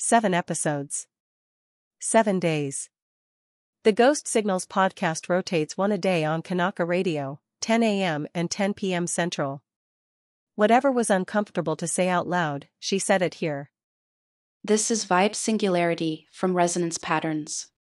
7 episodes. 7 days. The Ghost Signals podcast rotates one a day on Kanaka Radio, 10 a.m. and 10 p.m. Central. Whatever was uncomfortable to say out loud, she said it here. This is Vibe Singularity from Resonance Patterns.